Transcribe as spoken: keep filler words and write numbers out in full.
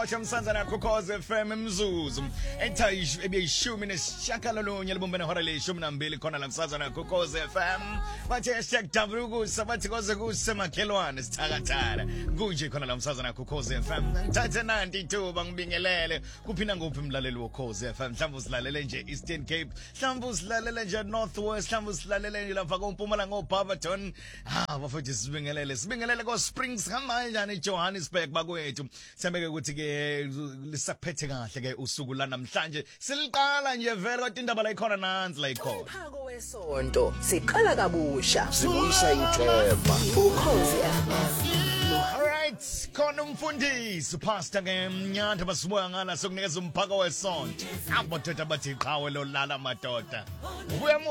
Washa msanza na Ukhozi F M mzuzu Eta ebeyishumi nesishagalolunye libumbene hora leshumi nambili khona la msanza na Ukhozi F M Bathe hashtag dabukusa bathi koze kusemakhelwane sithakathana kunje khona la msanza na Ukhozi F M thathe ninety-two bangibingelele kuphinda nguphi umlaleli woKhozi F M mhlawumbe usilalele nje Eastern Cape mhlawumbe usilalele nje Northwest mhlawumbe usilalele nje lapha koMpumalanga ngoBarberton ha bafethu sibingelele sibingelele ko Springs kanjani Johannesburg bakwethu sembeke ukuthi ke lisaphethe kahle ke usuku la namhlanje siliqala nje vele kodwa indaba la ikhona nansi la ikhona phako wesonto siqala kabusha sibuyisa ithemba uKhozi F M. Alright, khona umfundisi pastor ke Mnyanda basibuya ngala sokunikeza umphako wesonto. Abothetha bathi qhawe lo lala madoda. Ubuya